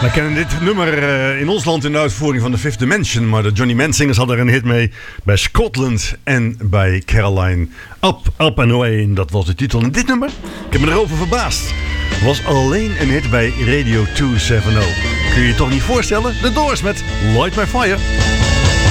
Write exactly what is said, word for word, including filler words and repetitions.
We kennen dit nummer uh, in ons land in de uitvoering van de Fifth Dimension, maar de Johnny Man Singers hadden er een hit mee bij Scotland en bij Caroline. Up, Up and Away, en dat was de titel. En dit nummer, ik heb me erover verbaasd, was alleen een hit bij Radio twee zeventig. Kun je je toch niet voorstellen? The Doors met Light My Fire.